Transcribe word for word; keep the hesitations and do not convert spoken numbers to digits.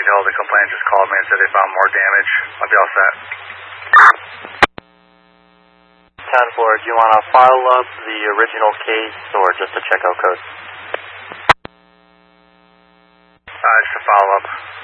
need help. The complainant just called me and said they found more damage. I'll be all set. ten four, do you want to file up the original case or just a checkout code? Uh, just a follow-up.